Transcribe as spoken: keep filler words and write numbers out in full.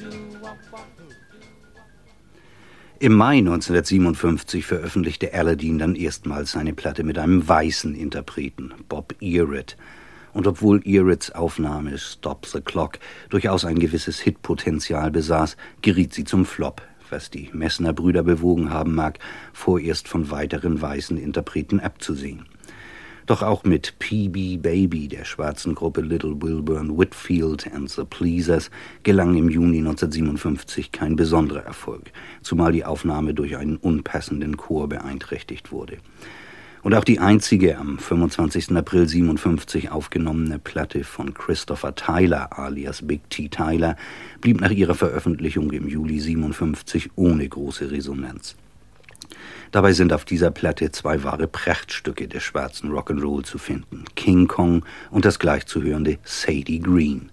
Im Mai neunzehnhundertsiebenundfünfzig veröffentlichte Aladdin dann erstmals seine Platte mit einem weißen Interpreten, Bob Ehret. Und obwohl Ehrets Aufnahme Stop the Clock durchaus ein gewisses Hitpotenzial besaß, geriet sie zum Flop, was die Messner Brüder bewogen haben mag, vorerst von weiteren weißen Interpreten abzusehen. Doch auch mit P B Baby der schwarzen Gruppe Little Wilburn Whitfield and the Pleasers gelang im Juni neunzehnhundertsiebenundfünfzig kein besonderer Erfolg, zumal die Aufnahme durch einen unpassenden Chor beeinträchtigt wurde. Und auch die einzige am fünfundzwanzigsten April siebenundfünfzig aufgenommene Platte von Christopher Tyler alias Big T. Tyler blieb nach ihrer Veröffentlichung im Juli siebenundfünfzig ohne große Resonanz. Dabei sind auf dieser Platte zwei wahre Prachtstücke des schwarzen Rock'n'Roll zu finden: King Kong und das gleichzuhörende Sadie Green.